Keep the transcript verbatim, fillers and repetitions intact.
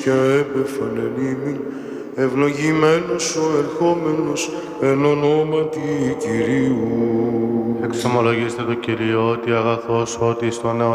και επεφανελήμην, ευλογημένος ο ερχόμενος εν ονόματι Κυρίου. Εξομολογήστε το Κυρίο ότι αγαθός ότι στον αιώνα